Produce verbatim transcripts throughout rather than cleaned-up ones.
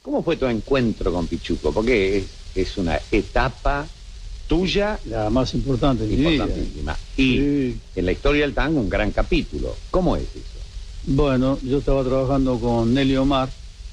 ¿Cómo fue tu encuentro con Pichuco? Porque es, es una etapa tuya la más importante de mi vida. importantísima. Y Sí. en la historia del tango un gran capítulo. ¿Cómo es eso? Bueno, yo estaba trabajando con Nelly Omar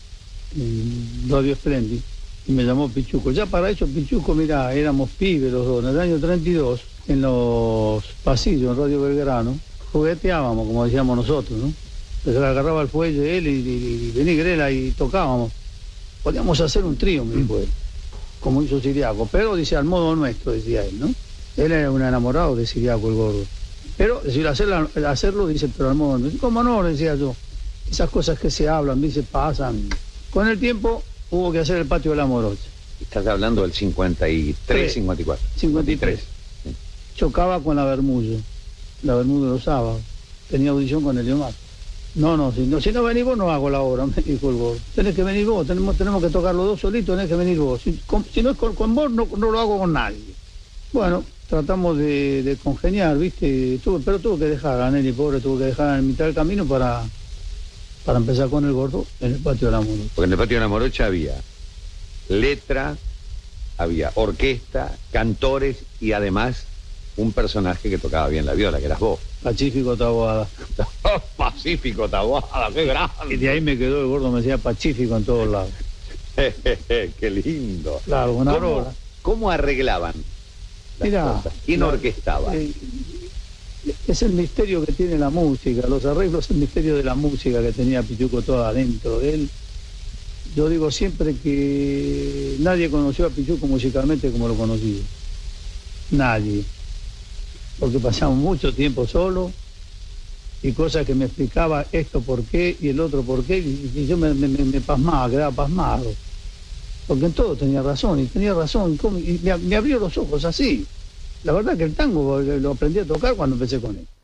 en Radio Splendid y me llamó Pichuco. Ya para eso Pichuco, mira, éramos pibes los dos. En el año treinta y dos, en los pasillos en Radio Belgrano, jugueteábamos, como decíamos nosotros, ¿no? Entonces agarraba el fuelle él y, y, y vení Grela y tocábamos. Podíamos hacer un trío, me dijo él, como hizo Siriaco, pero dice al modo nuestro, decía él, ¿no? Él era un enamorado de Siriaco, el gordo. Pero decir, hacerlo, hacerlo, dice, pero al modo nuestro. ¿Cómo no? Decía yo. Esas cosas que se hablan, dice, pasan. Con el tiempo hubo que hacer el patio de la Morocha. Estás hablando del cincuenta y tres, cincuenta y cuatro. cincuenta y tres. Sí. Chocaba con la Bermullo, la Bermullo de los sábados. Tenía audición con el Omar. No, no, si no, si no venís vos no hago la obra, me dijo el gordo. Tenés que venir vos, tenemos, tenemos que tocar los dos solitos, tenés que venir vos. Si, con, si no es con, con vos, no, no lo hago con nadie. Bueno, tratamos de, de congeniar, ¿viste? Tuve, pero tuve que dejar a Nelly, pobre, tuve que dejar en mitad del camino para, para empezar con el gordo en el patio de la Morocha. Porque en el patio de la Morocha había letra, había orquesta, cantores y además un personaje que tocaba bien la viola, que eras vos. Pacífico Taboada. Pacífico Taboada, qué grande. Y de ahí me quedó el gordo, me decía Pacífico en todos lados. Qué lindo. Claro, una ¿Cómo, hora. ¿Cómo arreglaban las Mirá, cosas? ¿Quién la, orquestaba? Eh, es el misterio que tiene la música, los arreglos, el misterio de la música que tenía Pichuco todo adentro de él. Yo digo siempre que nadie conoció a Pichuco musicalmente como lo conocí. Nadie. Porque pasamos mucho tiempo solo y cosas que me explicaba esto por qué y el otro por qué, y, y yo me, me, me pasmaba, quedaba pasmado. Porque en todo tenía razón, y tenía razón, y me, me abrió los ojos así. La verdad que el tango lo aprendí a tocar cuando empecé con él.